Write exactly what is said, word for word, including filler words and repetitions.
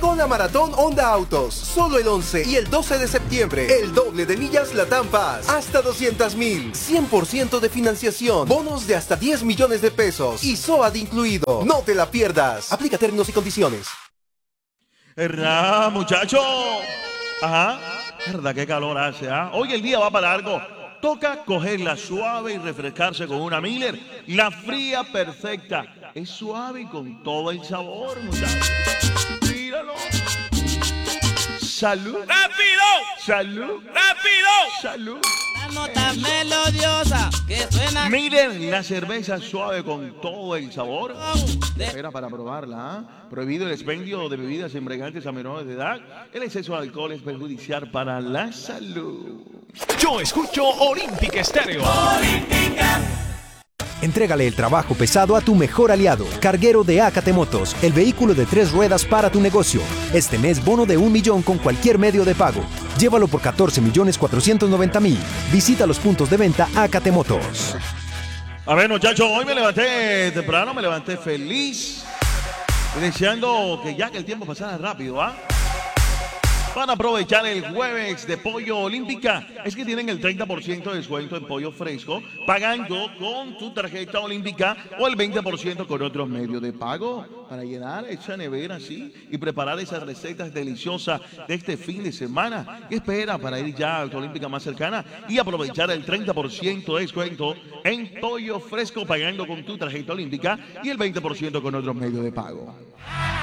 Con la Maratón Honda Autos, solo el once y el doce de septiembre, el doble de millas Latam Pass, hasta doscientos mil, cien por ciento de financiación, bonos de hasta diez millones de pesos y S O A D incluido. No te la pierdas. Aplica términos y condiciones. ¿Verdad, muchacho? Ajá. ¿Verdad qué calor hace? ¿Ah? Hoy el día va para largo. Toca cogerla suave y refrescarse con una Miller. La fría perfecta. Es suave y con todo el sabor, muchachos. Míralo. Salud. ¡Rápido! Salud. ¡Rápido! Salud. La nota melodiosa que suena. Miren la cerveza suave con todo el sabor. Espera para probarla. ¿Ah? Prohibido el expendio de bebidas embriagantes a menores de edad. El exceso de alcohol es perjudicial para la salud. Yo escucho Olímpica Estéreo. Olímpica. Entrégale el trabajo pesado a tu mejor aliado, Carguero de Acate Motos, el vehículo de tres ruedas para tu negocio. Este mes, bono de un millón con cualquier medio de pago. Llévalo por catorce millones cuatrocientos noventa mil. Visita los puntos de venta Acate Motos. A ver, muchachos, hoy me levanté temprano, me levanté feliz, deseando que ya que el tiempo pasara rápido, ¿ah? Para aprovechar el jueves de Pollo Olímpica, es que tienen el treinta por ciento de descuento en pollo fresco, pagando con tu tarjeta olímpica o el veinte por ciento con otros medios de pago, para llenar esa nevera así y preparar esas recetas deliciosas de este fin de semana. ¿Qué espera para ir ya a tu olímpica más cercana y aprovechar el treinta por ciento de descuento en pollo fresco, pagando con tu tarjeta olímpica y el veinte por ciento con otros medios de pago?